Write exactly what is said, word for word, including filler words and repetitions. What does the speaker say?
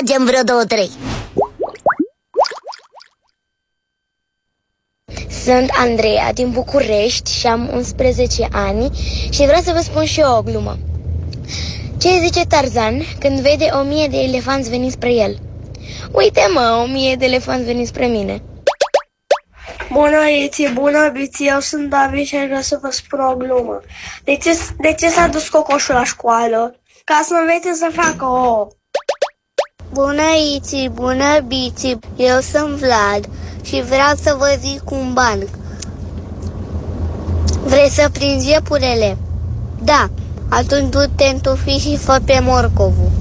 tragem vreo două, trei. Sunt Andreea din București și am unsprezece ani și vreau să vă spun și eu o glumă. Ce zice Tarzan când vede o mie de elefanți venind spre el? Uite mă, o mie de elefanți venind spre mine. Bună, Iții, bună, Biții, eu sunt David și aș vrea să vă spun o glumă. De ce, de ce s-a dus cocoșul la școală? Ca să învețe să facă ouă. Bună, Iții, bună, Biții, eu sunt Vlad și vreau să vă zic un banc. Vrei să prinzi iepurele? Da, atunci du-te în tufi și fă pe morcovul.